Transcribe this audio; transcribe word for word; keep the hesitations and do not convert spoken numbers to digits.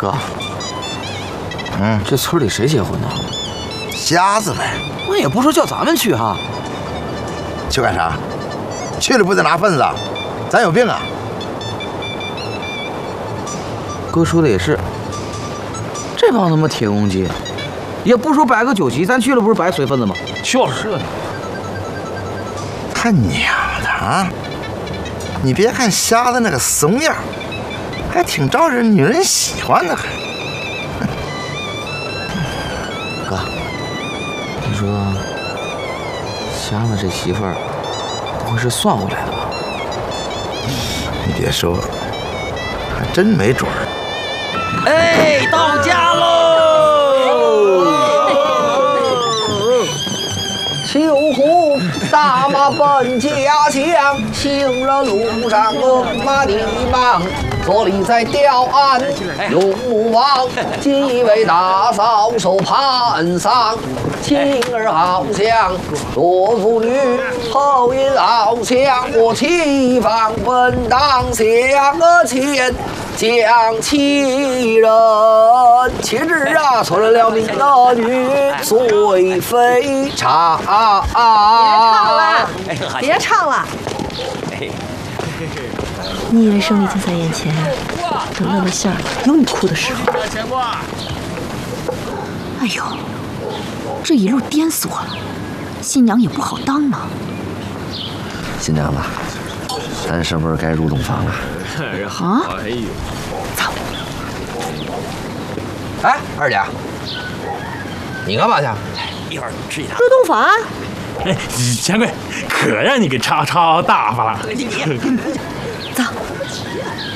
哥， 嗯， 这村里谁结婚呢？ 瞎子呗。 那也不说叫咱们去哈。 去干啥？去了不得拿份子？咱有病啊！ 哥说的也是，这帮他妈铁公鸡，也不说摆个酒席，咱去了不是白随份子吗？ 就是他娘的啊！你别看瞎子那个怂样，还挺招人女人喜欢的，还。 哥，你说瞎子这媳妇儿不会是算回来的吧？ 你别说，还真没准儿。 哎，到家喽！ 秋胡大马奔家乡，行人路上恶马地忙。坐立在吊岸用目望，几位大嫂手盘桑。情儿好像做妇女，后因好像我妻房分当相个前。将其人，岂知啊，存了命的女虽非常。 别唱了，别唱了。你以为胜利就在眼前呀？等乐乐馅儿有你哭的时候。哎呦，这一路颠死我了，新娘也不好当呢。 新娘子，咱是不是该入洞房了？ 啊？ 哎呦， 走。 哎，二姐，你干嘛去？ 一会儿吃一下。 入洞房？ 哎，钱贵，可让你给超超大发了。 走。